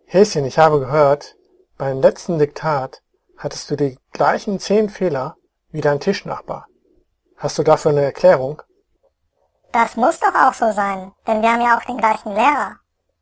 Häschen, ich habe gehört, beim letzten Diktat hattest du die gleichen 10 Fehler wie dein Tischnachbar. Hast du dafür eine Erklärung? Das muss doch auch so sein, denn wir haben ja auch den gleichen Lehrer.